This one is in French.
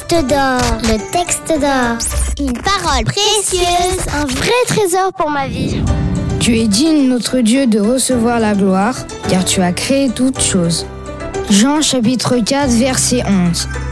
texte d'or. Le texte d'or. Une parole précieuse. Un vrai trésor pour ma vie. Tu es digne, notre Dieu, de recevoir la gloire, car tu as créé toutes choses. Jean chapitre 4, verset 11.